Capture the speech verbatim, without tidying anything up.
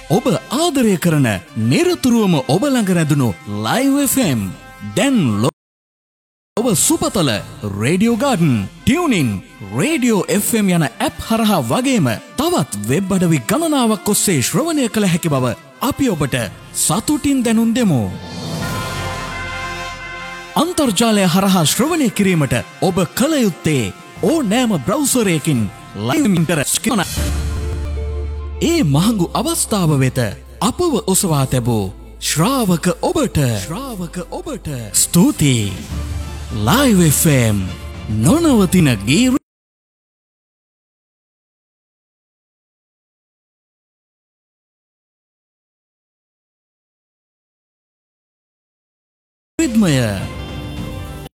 ඔබ ආදරය කරන නිරතුරුවම ඔබ ළඟ රැඳුණු ලයිව් එෆ් එම් දැන් ඔබ සුපතල radio garden tuning radio F M යන ඇප් හරහා වගේම තවත් වෙබ් අඩවි ගණනාවක් ඔස්සේ ශ්‍රවණය කළ හැකි බව අපි ඔබට සතුටින් දැනුම් දෙමු. අන්තර්ජාලය හරහා ශ්‍රවණය කිරීමට ඔබ කළ යුත්තේ ඕනෑම බ්‍රවුසරයකින් ලයිව් ඉන්ටරෙස්ට් කරන ඒ මහඟු අවස්ථාව වෙත අපව ඔසවා තැබූ ශ්‍රාවක ඔබට ශ්‍රාවක ඔබට ස්තුතියි. ලයිව් එෆ් එම් නොනවතින ගීත